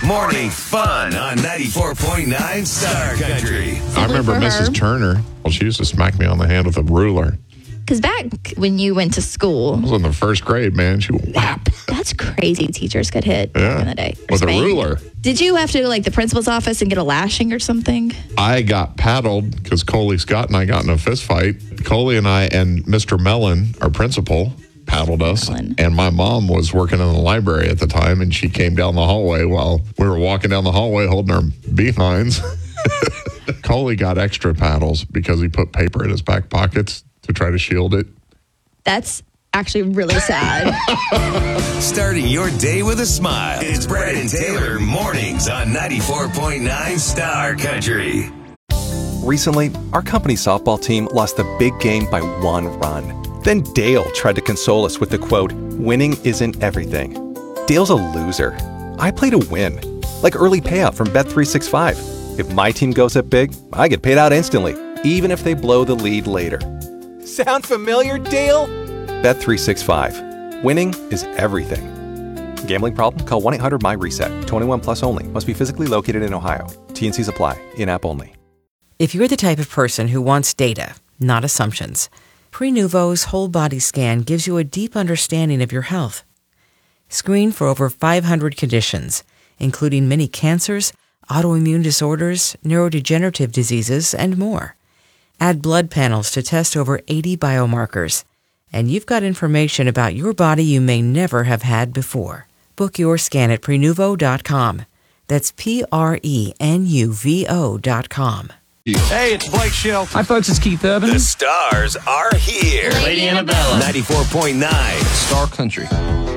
Morning fun on 94.9 Star Country. I remember Mrs. Turner. Well, she used to smack me on the hand with a ruler. Because back when you went to school, I was in the first grade, man. She would whap. that's crazy. Teachers could hit back in the day. With a ruler. Did you have to go to the principal's office and get a lashing or something? I got paddled because Coley Scott and I got in a fist fight. Coley and I and Mr. Mellon, our principal, paddled us. And my mom was working in the library at the time, and she came down the hallway while we were walking down the hallway holding our behinds. Coley got extra paddles because he put paper in his back pockets to try to shield it. That's actually really sad. Starting your day with a smile. It's Brad and Taylor mornings on 94.9 Star Country. Recently, our company softball team lost the big game by 1 run. Then Dale tried to console us with the quote, "Winning isn't everything." Dale's a loser. I play to win, like early payout from Bet365. If my team goes up big, I get paid out instantly, even if they blow the lead later. Sound familiar, Dale? Bet365. Winning is everything. Gambling problem? Call 1-800-MY-RESET. 21 plus only. Must be physically located in Ohio. T&Cs apply. In-app only. If you're the type of person who wants data, not assumptions, Prenuvo's whole body scan gives you a deep understanding of your health. Screen for over 500 conditions, including many cancers, autoimmune disorders, neurodegenerative diseases, and more. Add blood panels to test over 80 biomarkers, and you've got information about your body you may never have had before. Book your scan at Prenuvo.com. That's Prenuvo.com. Hey, it's Blake Shelton. Hi, folks. It's Keith Urban. The stars are here. Lady Annabella. 94.9 Star Country.